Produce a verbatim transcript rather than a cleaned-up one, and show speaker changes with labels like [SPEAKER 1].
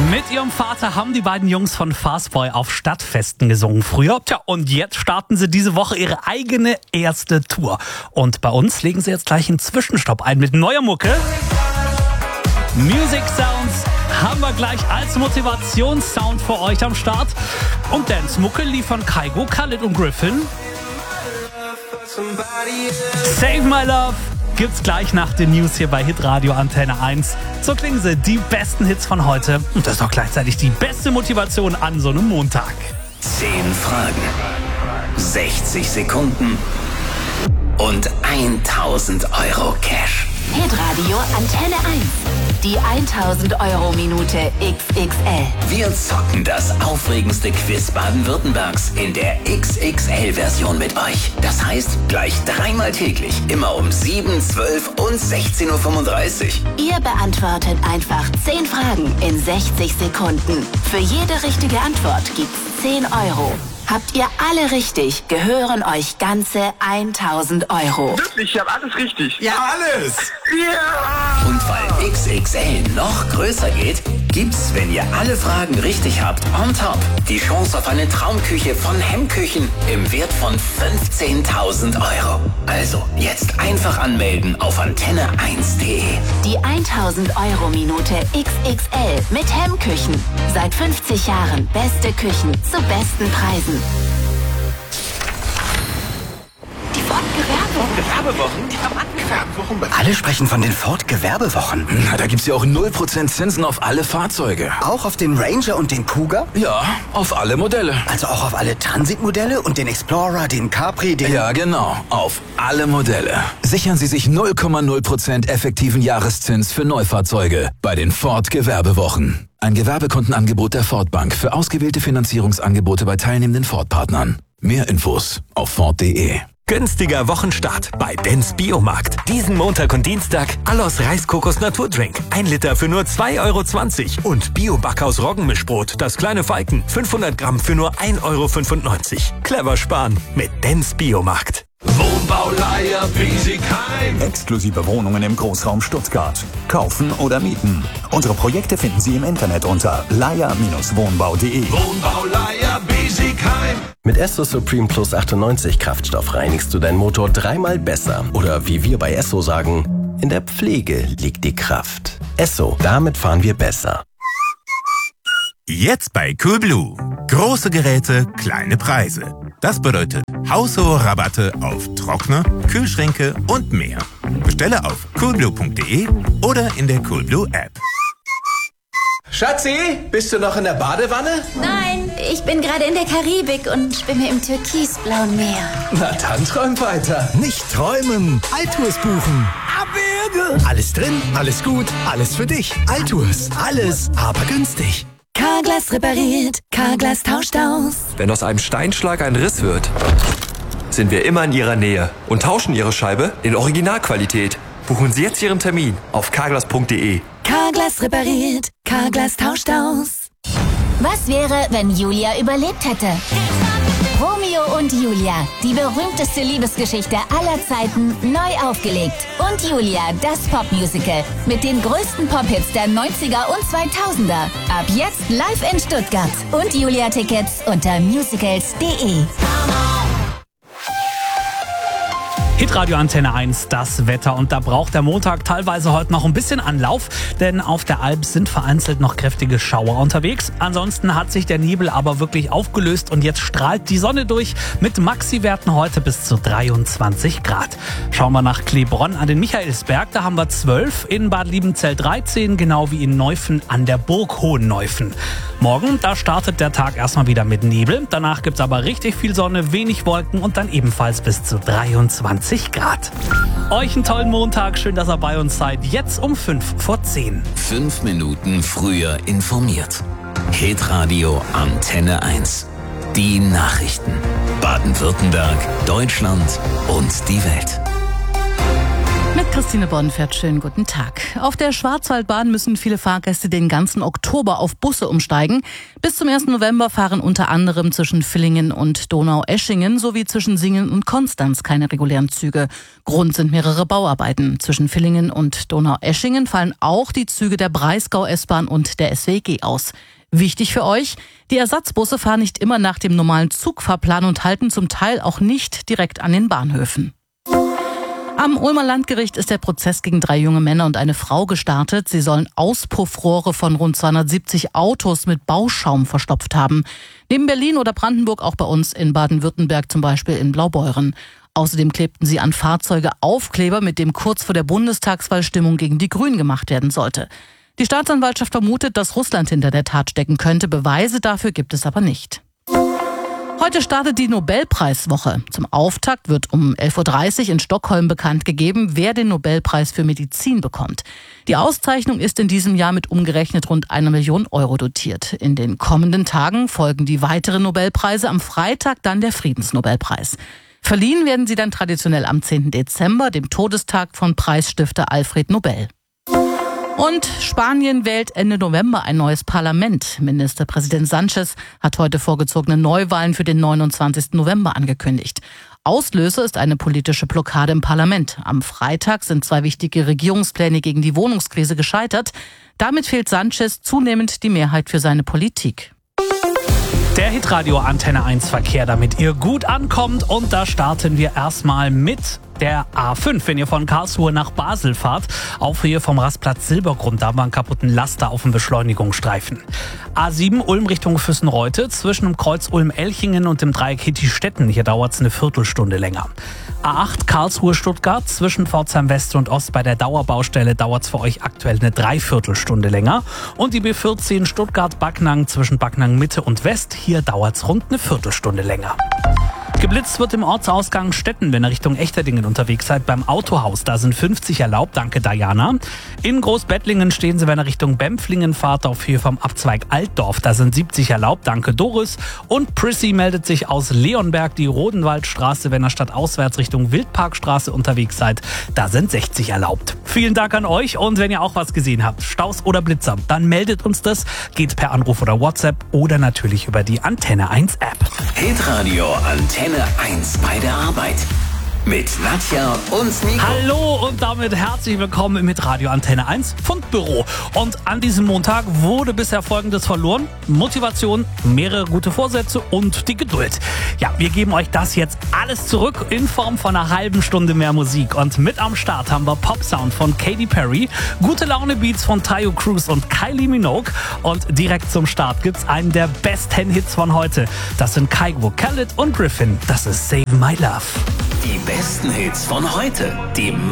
[SPEAKER 1] Mit ihrem Vater haben die beiden Jungs von Fastboy auf Stadtfesten gesungen früher. Tja, und jetzt starten sie diese Woche ihre eigene erste Tour. Und bei uns legen sie jetzt gleich einen Zwischenstopp ein mit neuer Mucke. Music Sounds haben wir gleich als Motivationssound für euch am Start. Und Dance-Mucke liefern Kaigo, Khalid und Griffin. Save My Love gibt's gleich nach den News hier bei Hitradio Antenne eins. So klingen sie, die besten Hits von heute. Und das ist auch gleichzeitig die beste Motivation an so einem Montag.
[SPEAKER 2] Zehn Fragen, sechzig Sekunden und tausend Euro Cash.
[SPEAKER 3] Hitradio Antenne eins. Die tausend Euro Minute X X L.
[SPEAKER 2] Wir zocken das aufregendste Quiz Baden-Württembergs in der X X L-Version mit euch. Das heißt, gleich dreimal täglich, immer um sieben, zwölf und sechzehn Uhr fünfunddreißig.
[SPEAKER 3] Ihr beantwortet einfach zehn Fragen in sechzig Sekunden. Für jede richtige Antwort gibt's zehn Euro. Habt ihr alle richtig, gehören euch ganze tausend Euro.
[SPEAKER 4] Wirklich, ich habe alles richtig.
[SPEAKER 5] Ja, alles!
[SPEAKER 4] Ja!
[SPEAKER 2] Und weil X X L noch größer geht, gibt's, wenn ihr alle Fragen richtig habt, on top die Chance auf eine Traumküche von Hemmküchen im Wert von fünfzehntausend Euro. Also jetzt einfach anmelden auf antenne eins punkt de.
[SPEAKER 3] Die tausend Euro Minute X X L mit Hemmküchen. Seit fünfzig Jahren beste Küchen zu besten Preisen.
[SPEAKER 6] Die Ford-Gewerbewochen. Gewerbewochen? Die Rabattgewerbewochen.
[SPEAKER 5] Alle sprechen von den Ford-Gewerbewochen.
[SPEAKER 7] Na, da gibt's ja auch null Prozent Zinsen auf alle Fahrzeuge.
[SPEAKER 5] Auch auf den Ranger und den Kuga?
[SPEAKER 7] Ja, auf alle Modelle.
[SPEAKER 5] Also auch auf alle Transitmodelle und den Explorer, den Capri, den...
[SPEAKER 7] Ja, genau. Auf alle Modelle. Sichern Sie sich null Komma null Prozent effektiven Jahreszins für Neufahrzeuge bei den Ford-Gewerbewochen. Ein Gewerbekundenangebot der Ford Bank für ausgewählte Finanzierungsangebote bei teilnehmenden Ford-Partnern. Mehr Infos auf Ford punkt de.
[SPEAKER 8] Günstiger Wochenstart bei Dens Biomarkt. Diesen Montag und Dienstag Allos Reiskokos Naturdrink. Ein Liter für nur zwei Euro zwanzig. Und Bio-Backhaus Roggenmischbrot, das kleine Falken. fünfhundert Gramm für nur ein Euro fünfundneunzig. Clever sparen mit Dens Biomarkt.
[SPEAKER 9] Wohnbau Leier Biesigheim. Exklusive Wohnungen im Großraum Stuttgart. Kaufen oder mieten. Unsere Projekte finden Sie im Internet unter leier Wohnbau punkt de.
[SPEAKER 10] Wohnbau Leier Biesigheim.
[SPEAKER 11] Mit Esso Supreme Plus achtundneunzig Kraftstoff reinigst du deinen Motor dreimal besser. Oder wie wir bei Esso sagen, in der Pflege liegt die Kraft. Esso, damit fahren wir besser.
[SPEAKER 12] Jetzt bei Coolblue. Große Geräte, kleine Preise. Das bedeutet haushohe Rabatte auf Trockner, Kühlschränke und mehr. Bestelle auf coolblue punkt de oder in der Coolblue App.
[SPEAKER 13] Schatzi, bist du noch in der Badewanne?
[SPEAKER 14] Nein, ich bin gerade in der Karibik und schwimme im türkisblauen Meer.
[SPEAKER 13] Na dann träum weiter.
[SPEAKER 15] Nicht träumen, Altours buchen.
[SPEAKER 13] Abwürge.
[SPEAKER 15] Alles drin, alles gut, alles für dich. Altours, alles, aber günstig.
[SPEAKER 16] Carglass repariert, Carglass tauscht aus.
[SPEAKER 17] Wenn aus einem Steinschlag ein Riss wird, sind wir immer in Ihrer Nähe und tauschen Ihre Scheibe in Originalqualität. Buchen Sie jetzt Ihren Termin auf carglass punkt de.
[SPEAKER 16] Carglass repariert, Carglass tauscht aus.
[SPEAKER 14] Was wäre, wenn Julia überlebt hätte? Romeo und Julia, die berühmteste Liebesgeschichte aller Zeiten, neu aufgelegt. Und Julia, das Popmusical mit den größten Pop-Hits der neunziger und zweitausender. Ab jetzt live in Stuttgart. Und Julia-Tickets unter musicals punkt de.
[SPEAKER 1] Hitradio Antenne eins, das Wetter. Und da braucht der Montag teilweise heute noch ein bisschen Anlauf, denn auf der Alp sind vereinzelt noch kräftige Schauer unterwegs. Ansonsten hat sich der Nebel aber wirklich aufgelöst und jetzt strahlt die Sonne durch mit Maxi-Werten heute bis zu dreiundzwanzig Grad. Schauen wir nach Kleebronn an den Michaelsberg, da haben wir zwölf, in Bad Liebenzell dreizehn, genau wie in Neuffen an der Burg Hohenneuffen. Morgen, da startet der Tag erstmal wieder mit Nebel, danach gibt's aber richtig viel Sonne, wenig Wolken und dann ebenfalls bis zu dreiundzwanzig Grad. Euch einen tollen Montag, schön, dass ihr bei uns seid. Jetzt um fünf vor zehn.
[SPEAKER 2] Fünf Minuten früher informiert. Hitradio Antenne eins. Die Nachrichten. Baden-Württemberg, Deutschland und die Welt.
[SPEAKER 18] Mit Christine Bonfert, schönen guten Tag. Auf der Schwarzwaldbahn müssen viele Fahrgäste den ganzen Oktober auf Busse umsteigen. Bis zum ersten November fahren unter anderem zwischen Villingen und Donaueschingen sowie zwischen Singen und Konstanz keine regulären Züge. Grund sind mehrere Bauarbeiten. Zwischen Villingen und Donaueschingen fallen auch die Züge der Breisgau-S-Bahn und der S W G aus. Wichtig für euch, die Ersatzbusse fahren nicht immer nach dem normalen Zugfahrplan und halten zum Teil auch nicht direkt an den Bahnhöfen. Am Ulmer Landgericht ist der Prozess gegen drei junge Männer und eine Frau gestartet. Sie sollen Auspuffrohre von rund zweihundertsiebzig Autos mit Bauschaum verstopft haben. Neben Berlin oder Brandenburg auch bei uns in Baden-Württemberg, zum Beispiel in Blaubeuren. Außerdem klebten sie an Fahrzeuge Aufkleber, mit dem kurz vor der Bundestagswahl Stimmung gegen die Grünen gemacht werden sollte. Die Staatsanwaltschaft vermutet, dass Russland hinter der Tat stecken könnte. Beweise dafür gibt es aber nicht. Heute startet die Nobelpreiswoche. Zum Auftakt wird um elf Uhr dreißig in Stockholm bekannt gegeben, wer den Nobelpreis für Medizin bekommt. Die Auszeichnung ist in diesem Jahr mit umgerechnet rund einer Million Euro dotiert. In den kommenden Tagen folgen die weiteren Nobelpreise, am Freitag dann der Friedensnobelpreis. Verliehen werden sie dann traditionell am zehnten Dezember, dem Todestag von Preisstifter Alfred Nobel. Und Spanien wählt Ende November ein neues Parlament. Ministerpräsident Sánchez hat heute vorgezogene Neuwahlen für den neunundzwanzigsten November angekündigt. Auslöser ist eine politische Blockade im Parlament. Am Freitag sind zwei wichtige Regierungspläne gegen die Wohnungskrise gescheitert. Damit fehlt Sánchez zunehmend die Mehrheit für seine Politik.
[SPEAKER 1] Der Hitradio Antenne eins Verkehr, damit ihr gut ankommt. Und da starten wir erstmal mit der A fünf, wenn ihr von Karlsruhe nach Basel fahrt, auf Höhe vom Rastplatz Silbergrund, da war ein kaputten Laster auf dem Beschleunigungsstreifen. A sieben Ulm Richtung Füssenreute, zwischen dem Kreuz Ulm-Elchingen und dem Dreieck Hitti-Stetten, hier dauert es eine Viertelstunde länger. A acht Karlsruhe-Stuttgart, zwischen Pforzheim West und Ost bei der Dauerbaustelle dauert es für euch aktuell eine Dreiviertelstunde länger. Und die B vierzehn Stuttgart-Backnang zwischen Backnang Mitte und West, hier dauert es rund eine Viertelstunde länger. Geblitzt wird im Ortsausgang Stetten, wenn ihr Richtung Echterdingen unterwegs seid, beim Autohaus. Da sind fünfzig erlaubt, danke Diana. In Großbettlingen stehen sie, wenn ihr Richtung Bempflingen fahrt, auf Höhe vom Abzweig Altdorf. Da sind siebzig erlaubt, danke Doris. Und Prissy meldet sich aus Leonberg, die Rodenwaldstraße, wenn ihr stadtauswärts Richtung Wildparkstraße unterwegs seid. Da sind sechzig erlaubt. Vielen Dank an euch und wenn ihr auch was gesehen habt, Staus oder Blitzer, dann meldet uns das. Geht per Anruf oder WhatsApp oder natürlich über die Antenne eins App.
[SPEAKER 2] Hitradio Antenne eins bei der Arbeit. Mit Nadja und Nico.
[SPEAKER 1] Hallo und damit herzlich willkommen mit Radio Antenne eins Fundbüro. Und an diesem Montag wurde bisher Folgendes verloren: Motivation, mehrere gute Vorsätze und die Geduld. Ja, wir geben euch das jetzt alles zurück in Form von einer halben Stunde mehr Musik. Und mit am Start haben wir Pop-Sound von Katy Perry, gute Laune-Beats von Tayo Cruz und Kylie Minogue. Und direkt zum Start gibt's einen der besten Hits von heute. Das sind Kygo, Khaled und Griffin. Das ist Save My Love.
[SPEAKER 2] Die besten Hits von heute. Die